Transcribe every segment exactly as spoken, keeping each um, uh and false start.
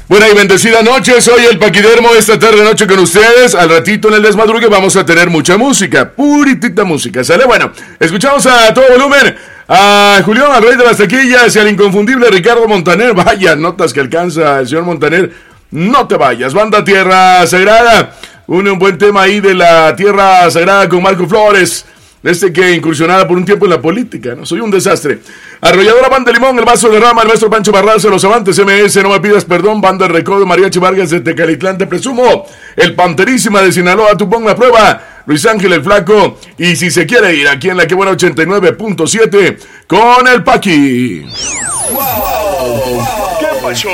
Buena y bendecida noche, soy el Paquidermo esta tarde noche con ustedes. Al ratito en el desmadrugue vamos a tener mucha música, puritita música, ¿sale? Bueno, escuchamos a todo volumen a Julián, al rey de las taquillas, y al inconfundible Ricardo Montaner. Vaya notas que alcanza el señor Montaner. No te vayas, banda Tierra Sagrada. Une un buen tema ahí de la Tierra Sagrada con Marco Flores. Este que incursionara por un tiempo en la política, ¿no? Soy un desastre. Arrolladora, Banda Limón, El Vaso de Rama, el maestro Pancho Barraza, Los Avantes, M S, No Me Pidas Perdón, Banda El Recodo, Mariachi Vargas de Tecalitlán, Te Presumo, El Panterísima de Sinaloa, Tú Pon la Prueba, Luis Ángel el Flaco, y si se quiere ir aquí en la que buena ochenta y nueve punto siete con el Paqui. ¡Wow! ¿Qué pasó?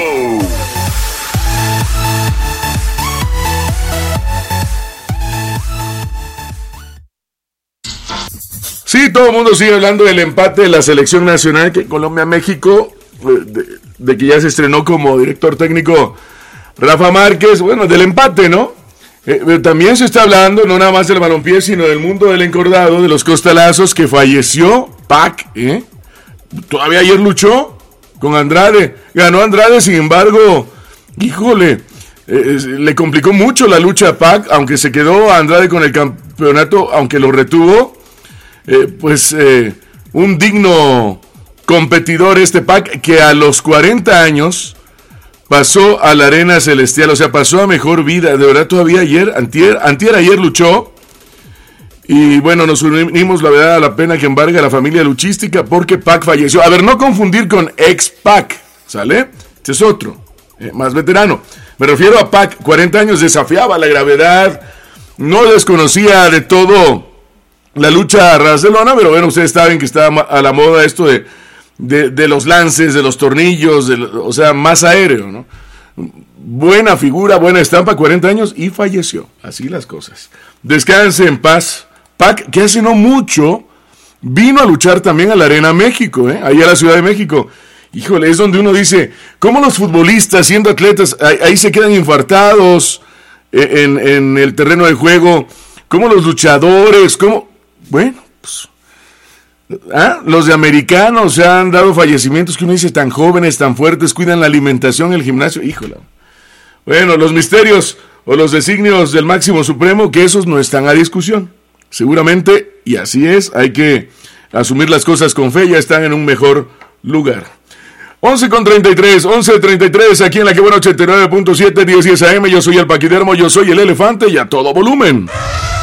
Sí, todo el mundo sigue hablando del empate de la selección nacional que Colombia-México, de, de que ya se estrenó como director técnico Rafa Márquez, bueno, del empate, ¿no? Eh, pero también se está hablando, no nada más del balompié, sino del mundo del encordado, de los costalazos, que falleció Pac, ¿eh? Todavía ayer luchó con Andrade, ganó Andrade, sin embargo, híjole, eh, le complicó mucho la lucha a Pac, aunque se quedó Andrade con el campeonato, aunque lo retuvo. Eh, pues eh, un digno competidor este Pac, que a los cuarenta años pasó a la arena celestial, o sea, pasó a mejor vida. De verdad, todavía ayer, antier, antier ayer luchó. Y bueno, nos unimos, la verdad, a la pena que embarga a la familia luchística, porque Pac falleció. A ver, no confundir con ex-Pac, ¿sale? Este es otro, eh, más veterano. Me refiero a Pac, cuarenta años, desafiaba la gravedad, no desconocía de todo la lucha a ras de lona, pero bueno, ustedes saben que está a la moda esto de, de, de los lances, de los tornillos, de, o sea, más aéreo, ¿no? Buena figura, buena estampa, cuarenta años y falleció. Así las cosas. Descanse en paz. Pac, que hace no mucho vino a luchar también a la Arena México, ¿eh? Ahí a la Ciudad de México. Híjole, es donde uno dice, ¿cómo los futbolistas, siendo atletas, ahí, ahí se quedan infartados en, en el terreno de juego? ¿Cómo los luchadores, cómo...? Bueno, pues, ¿ah? Los de americanos se han dado fallecimientos que uno dice tan jóvenes, tan fuertes, cuidan la alimentación, el gimnasio, híjole. Bueno, los misterios o los designios del máximo supremo, que esos no están a discusión. Seguramente, y así es, hay que asumir las cosas con fe, ya están en un mejor lugar. once con treinta y tres, once treinta y tres, aquí en la que buena ochenta y nueve punto siete, diez diez A M, yo soy el Paquidermo, yo soy el Elefante y a todo volumen.